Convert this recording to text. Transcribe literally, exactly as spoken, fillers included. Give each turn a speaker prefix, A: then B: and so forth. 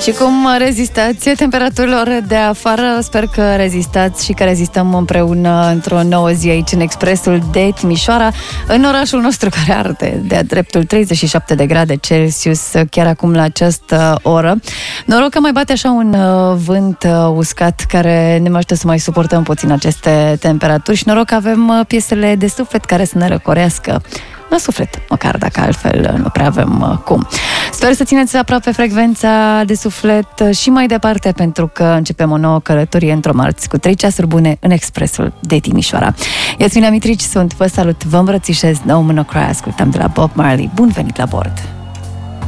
A: Și cum rezistați temperaturilor de afară? Sper că rezistați și că rezistăm împreună într-o nouă zi aici în Expresul de Timișoara, în orașul nostru care arde de-a dreptul treizeci și șapte de grade Celsius chiar acum la această oră. Noroc că mai bate așa un vânt uscat care ne mai ajută să mai suportăm puțin aceste temperaturi și noroc că avem piesele de suflet care să ne răcorească la suflet, măcar dacă altfel nu prea avem cum. Sper să țineți aproape frecvența de suflet și mai departe, pentru că începem o nouă călătorie într-o marți cu trei ceasuri bune în Expresul de Timișoara. Iasmina Mitrici sunt, vă salut, vă îmbrățișez, No Man No Cry, ascultăm de la Bob Marley. Bun venit la bord!